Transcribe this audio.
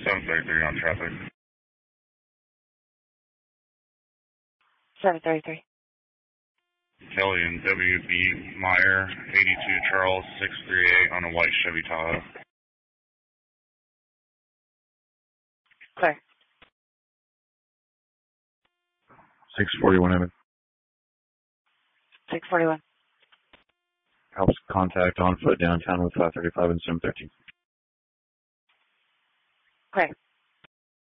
733 on traffic. 733. Kelly and WB Meyer, 82 Charles 638 on a white Chevy Tahoe. Clear. 641 Evan. 641. Helps contact on foot downtown with 535 and 713. Clear.